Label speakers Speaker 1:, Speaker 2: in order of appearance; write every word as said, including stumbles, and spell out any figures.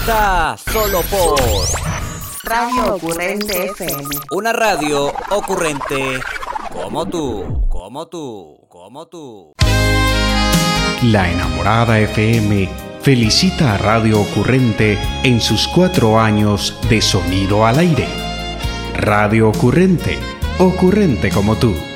Speaker 1: Está solo por
Speaker 2: Radio Ocurrente F M.
Speaker 1: Una radio ocurrente como tú, como tú, como tú.
Speaker 3: La Enamorada F M felicita a Radio Ocurrente en sus cuatro años de sonido al aire. Radio Ocurrente, ocurrente como tú.